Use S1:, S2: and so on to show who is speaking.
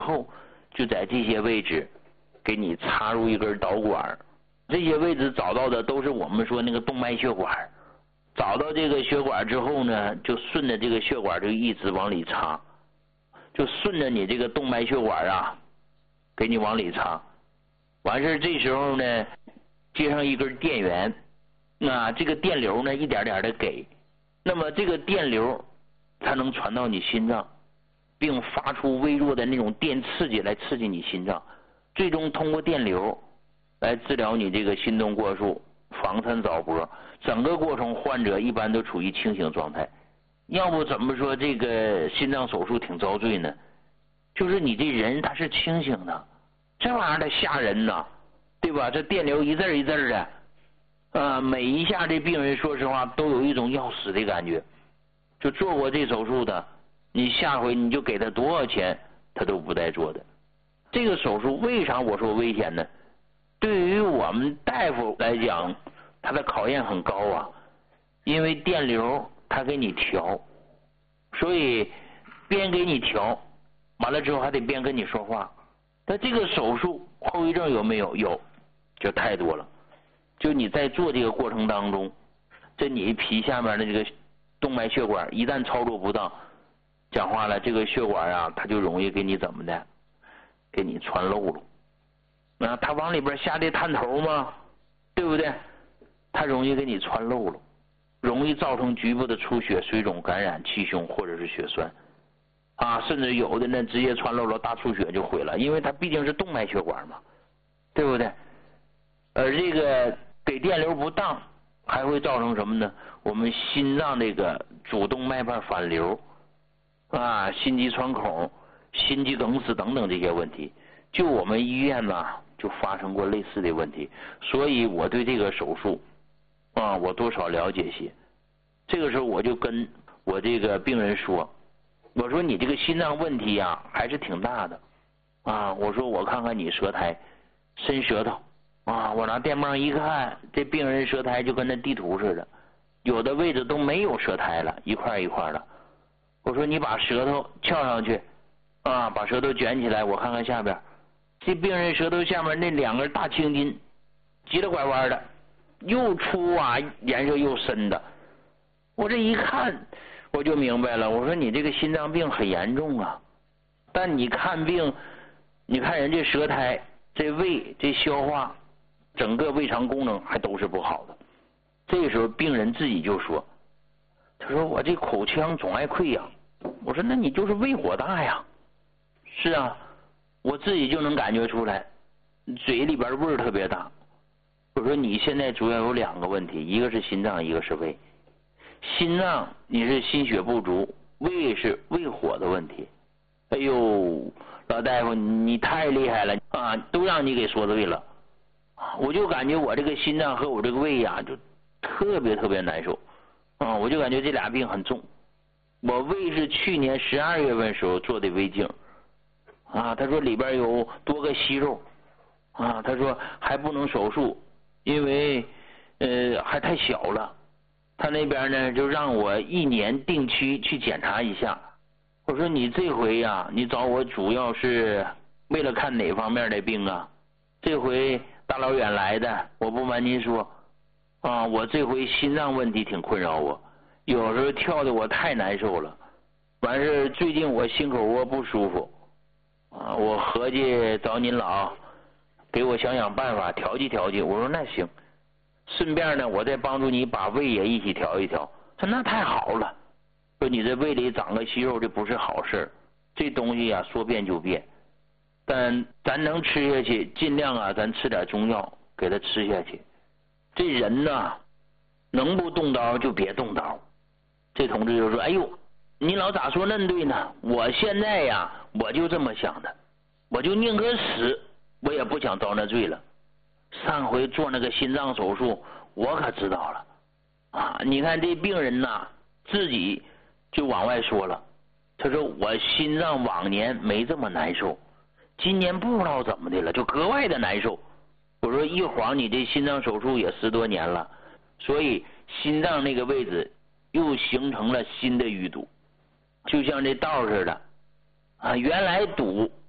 S1: 后就在这些位置给你插入一根导管，这些位置找到的都是我们说那个动脉血管，找到这个血管之后呢，就顺着这个血管就一直往里插，就顺着你这个动脉血管啊给你往里插，完事这时候呢接上一根电源，这个电流呢一点点的给，那么这个电流才能传到你心脏，并发出微弱的那种电刺激来刺激你心脏，最终通过电流来治疗你这个心动过速、房颤早搏。整个过程患者一般都处于清醒状态。要不怎么说这个心脏手术挺遭罪呢？就是你这人他是清醒的，这玩意儿它吓人呐，对吧？这电流一阵一阵的，每一下这病人说实话都有一种要死的感觉。就做过这手术的，你下回你就给他多少钱他都不带做的。这个手术为啥我说危险呢？对于我们大夫来讲，他的考验很高啊，因为电流他给你调，所以边给你调完了之后还得边跟你说话。但这个手术后遗症有没有？有，就太多了。就你在做这个过程当中，这你皮下面的这个动脉血管一旦操作不当，讲话了，这个血管啊它就容易给你怎么的，给你穿漏了。它往里边下这探头嘛，对不对？它容易给你穿漏了，容易造成局部的出血、水肿、感染、气胸或者是血栓甚至有的呢直接穿漏了，大出血就毁了，因为它毕竟是动脉血管嘛，对不对？而这个给电流不当还会造成什么呢？我们心脏这个主动脉瓣反流心肌穿孔、心肌梗死等等这些问题，就我们医院呢就发生过类似的问题，所以我对这个手术我多少了解些。这个时候我就跟我这个病人说，我说你这个心脏问题还是挺大的我说我看看你舌苔，伸舌头我拿电棒一看，这病人舌苔就跟那地图似的，有的位置都没有舌苔了，一块一块的。我说你把舌头翘上去把舌头卷起来，我看看下边，这病人舌头下面那两根大青筋急了拐弯的，又粗颜色又深的。我这一看我就明白了，我说你这个心脏病很严重但你看病，你看人这舌苔、这胃、这消化，整个胃肠功能还都是不好的。这个时候病人自己就说，他说我这口腔总爱溃疡。我说那你就是胃火大呀。是我自己就能感觉出来，嘴里边味儿特别大。我说你现在主要有两个问题，一个是心脏，一个是胃。心脏你是心血不足，胃是胃火的问题。哎呦，老大夫你太厉害了都让你给说对了。我就感觉我这个心脏和我这个胃就特别特别难受我就感觉这俩病很重。我胃是去年12月份时候做的胃镜他说里边有多个息肉他说还不能手术，因为还太小了。他那边呢就让我1年定期去检查一下。我说你这回你找我主要是为了看哪方面的病这回大老远来的，我不瞒您说我这回心脏问题挺困扰我，有时候跳的我太难受了。完事最近我心口窝不舒服我合计找您老给我想想办法调剂调剂。我说那行，顺便呢我再帮助你把胃也一起调一调。他说那太好了，说你这胃里长个息肉这不是好事，这东西说变就变，但咱能吃下去尽量咱吃点中药给他吃下去。这人能不动刀就别动刀。这同志就说，哎呦您老咋说那对呢，我现在我就这么想的，我就宁可死我也不想遭那罪了。上回做那个心脏手术我可知道了你看这病人自己就往外说了，他说我心脏往年没这么难受，今年不知道怎么的了就格外的难受。我说一晃你这心脏手术也10多年了，所以心脏那个位置又形成了新的淤堵，就像这道似的原来堵